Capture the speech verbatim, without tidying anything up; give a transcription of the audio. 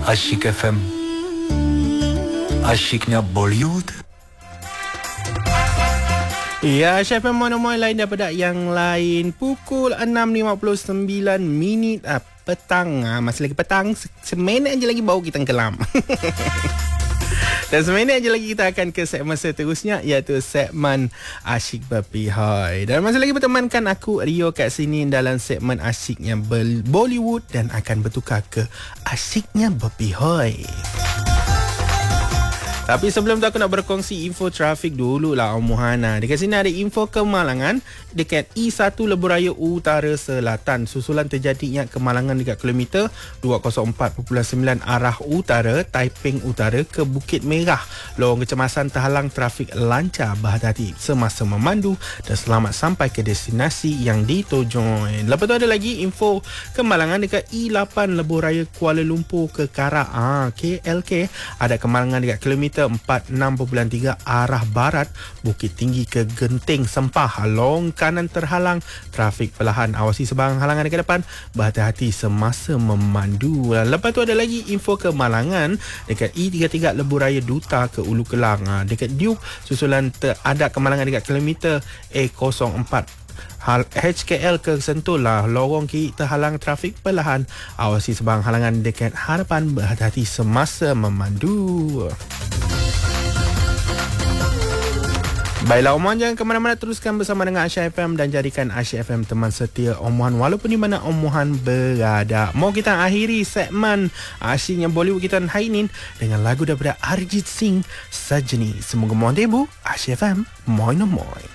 Asyik F M, asyiknya Bollywood. Ya, Asyik F M mana-mana lain daripada yang lain. Pukul enam lima puluh sembilan minit ah, petang. Ah, masih lagi petang. Seminit je lagi baru kita kelam. Dan seminit je lagi kita akan ke segmen seterusnya, iaitu segmen Asyik Berpihak. Dan masih lagi bertemankan aku, Rio, kat sini dalam segmen Asyiknya Bollywood, dan akan bertukar ke Asyiknya Berpihak. Tapi sebelum tu aku nak berkongsi info trafik dululah, Om Muhana. Dekat sini ada info kemalangan dekat E satu Lebuh Raya Utara Selatan. Susulan terjadinya kemalangan dekat kilometer dua kosong empat perpuluhan sembilan arah utara, Taiping Utara ke Bukit Merah. Lorong kecemasan terhalang, trafik lancar, berhati-hati semasa memandu dan selamat sampai ke destinasi yang dituju. Lepas tu ada lagi info kemalangan dekat E lapan Lebuh Raya Kuala Lumpur ke Karak, ah, K L K. Ada kemalangan dekat kilometer empat puluh enam perpuluhan tiga arah barat, Bukit Tinggi ke Genting Sempah. Long kanan terhalang, trafik perlahan, awasi sebarang halangan dekat depan, berhati-hati semasa memandu. Lepas tu ada lagi info kemalangan dekat E tiga puluh tiga Lebuh Raya Duta ke Ulu Kelang, dekat Duke. Susulan ter- ada kemalangan dekat kilometer A kosong empat H K L ke Sentul lah. Lorong kiri terhalang, trafik perlahan, awasi sebarang halangan dekat hadapan, berhati-hati semasa memandu. Baiklah, Om Mohan, jangan ke mana-mana, teruskan bersama dengan Asyik F M dan jadikan Asyik F M teman setia Om Mohan walaupun di mana Om Mohan berada. Mau kita akhiri segmen Asyiknya Bollywood kita hari ini dengan lagu daripada Arijit Singh, Sajni. Semoga mohon debu Asyik F M, moi no moi.